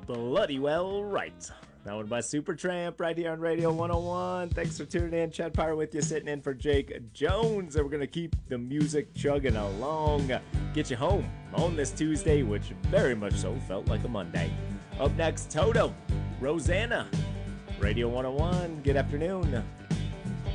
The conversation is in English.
bloody well right. That one by Supertramp right here on Radio 101. Thanks for tuning in. Chad Pyre with you, sitting in for Jake Jones. And we're going to keep the music chugging along. Get you home on this Tuesday, which very much so felt like a Monday. Up next, Toto, Rosanna, Radio 101. Good afternoon.